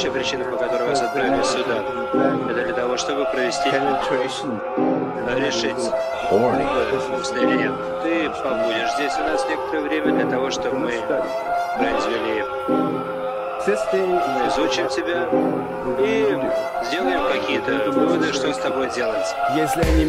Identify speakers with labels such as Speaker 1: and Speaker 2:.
Speaker 1: Следующая причина, по которой вас отправили сюда, это для того, чтобы провести решить устарение. Ты побудешь здесь у нас некоторое время для того, чтобы мы произвели, мы изучим тебя и сделаем какие-то выводы, что с тобой делать.
Speaker 2: Если они